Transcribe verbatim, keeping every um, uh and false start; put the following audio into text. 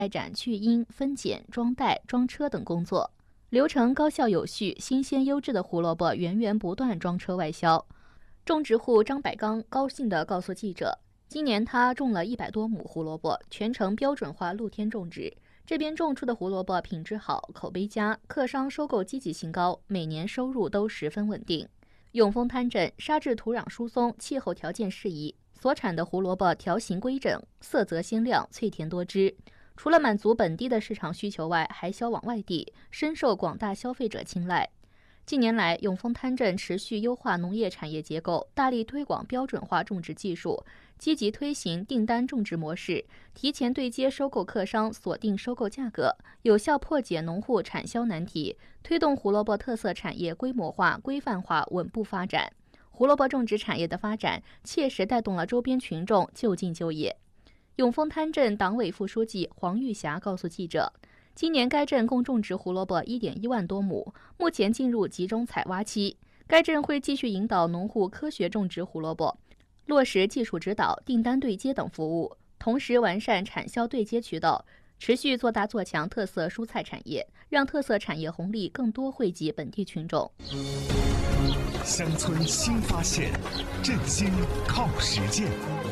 开展去缨、分拣、装袋、装车等工作，流程高效有序，新鲜优质的胡萝卜源源不断装车外销。种植户张百刚高兴地告诉记者，今年他种了一百多亩胡萝卜，全程标准化露天种植。这边种出的胡萝卜品质好，口碑佳，客商收购积极性高，每年收入都十分稳定。永丰滩镇沙质土壤疏松，气候条件适宜，所产的胡萝卜条形规整，色泽鲜亮，脆甜多汁。除了满足本地的市场需求外，还销往外地，深受广大消费者青睐。近年来，永丰滩镇持续优化农业产业结构，大力推广标准化种植技术，积极推行订单种植模式，提前对接收购客商，锁定收购价格，有效破解农户产销难题，推动胡萝卜特色产业规模化、规范化、稳步发展。胡萝卜种植产业的发展，切实带动了周边群众就近就业。永丰滩镇党委副书记黄玉霞告诉记者，今年该镇共种植胡萝卜 一点一万多亩，目前进入集中采挖期。该镇会继续引导农户科学种植胡萝卜，落实技术指导、订单对接等服务，同时完善产销对接渠道，持续做大做强特色蔬菜产业，让特色产业红利更多惠及本地群众。 乡村新发现，振兴靠实践。